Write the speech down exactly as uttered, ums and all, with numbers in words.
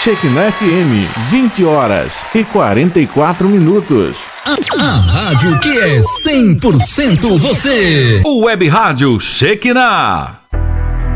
Shekinah F M, vinte horas e quarenta e quatro minutos. A, a rádio que é cem por cento você. O Web Rádio Shekinah.